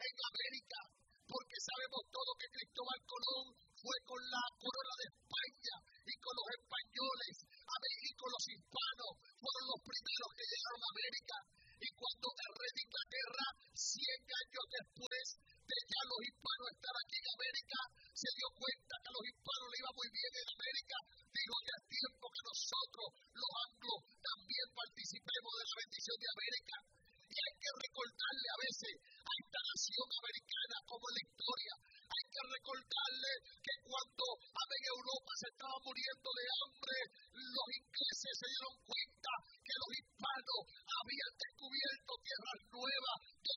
en América, porque sabemos todo que Cristóbal Colón fue con la corona de España y con los españoles a México. Los hispanos fueron los primeros que llegaron a América, y cuando el rey de Inglaterra, 100 años después de ya los hispanos estar aquí en América, se dio cuenta que a los hispanos le iba muy bien en América, dijo: ya es tiempo que nosotros, los anglos, también participemos de la bendición de América. Y hay que recordarle a veces a esta nación americana, como en la historia, hay que recordarle que cuando Europa se estaba muriendo de hambre, los ingleses se dieron cuenta que los hispanos habían descubierto tierras nuevas